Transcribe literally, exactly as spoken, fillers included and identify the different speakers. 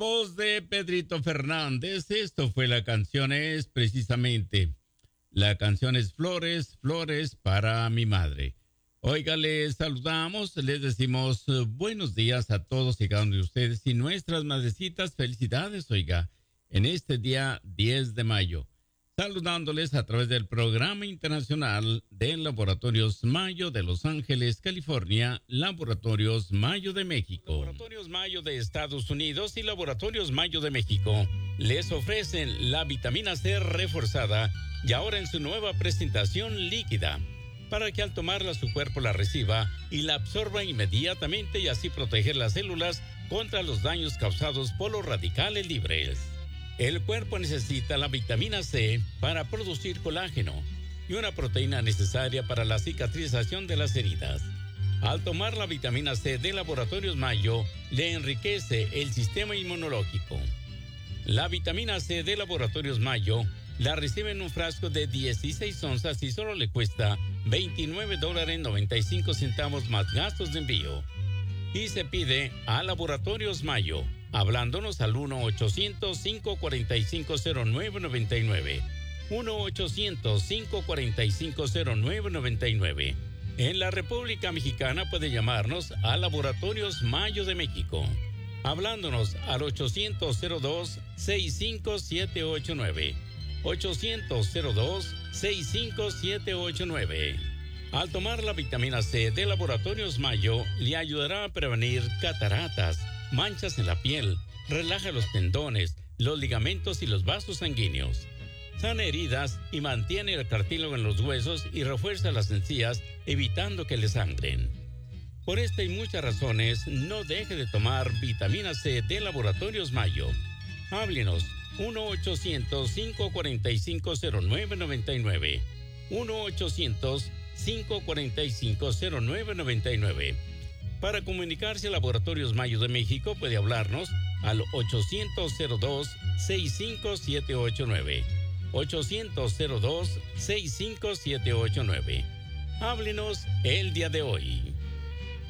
Speaker 1: voz de Pedrito Fernández. Esto fue la canción, es precisamente, la canción es Flores, Flores para mi madre. Oiga, les saludamos, les decimos uh, buenos días a todos y cada uno de ustedes y nuestras madrecitas, felicidades, oiga, en este día diez de mayo. Saludándoles a través del Programa Internacional de Laboratorios Mayo de Los Ángeles, California, Laboratorios Mayo de México. Laboratorios Mayo de Estados Unidos y Laboratorios Mayo de México les ofrecen la vitamina C reforzada y ahora en su nueva presentación líquida, para que al tomarla su cuerpo la reciba y la absorba inmediatamente y así proteger las células contra los daños causados por los radicales libres. El cuerpo necesita la vitamina C para producir colágeno y una proteína necesaria para la cicatrización de las heridas. Al tomar la vitamina C de Laboratorios Mayo, le enriquece el sistema inmunológico. La vitamina C de Laboratorios Mayo la recibe en un frasco de dieciséis onzas y solo le cuesta veintinueve dólares noventa y cinco centavos más gastos de envío. Y se pide a Laboratorios Mayo, hablándonos al uno ochocientos, cinco cuatro cinco, cero nueve nueve nueve. uno ochocientos, cinco cuatro cinco, cero nueve nueve nueve. En la República Mexicana puede llamarnos a Laboratorios Mayo de México, hablándonos al ochocientos, cero dos, sesenta y cinco, setecientos ochenta y nueve. ochocientos, cero dos, sesenta y cinco, setecientos ochenta y nueve. Al tomar la vitamina C de Laboratorios Mayo, le ayudará a prevenir cataratas, manchas en la piel, relaja los tendones, los ligamentos y los vasos sanguíneos. Sana heridas y mantiene el cartílago en los huesos y refuerza las encías, evitando que le sangren. Por esta y muchas razones, no deje de tomar vitamina C de Laboratorios Mayo. Háblenos uno ochocientos, cinco cuatro cinco, cero nueve nueve nueve. uno ochocientos, cinco cuatro cinco, cero nueve nueve nueve. Para comunicarse a Laboratorios Mayo de México puede hablarnos al ochocientos, cero dos, sesenta y cinco, setecientos ochenta y nueve. ochocientos, cero dos, sesenta y cinco, setecientos ochenta y nueve. Háblenos el día de hoy.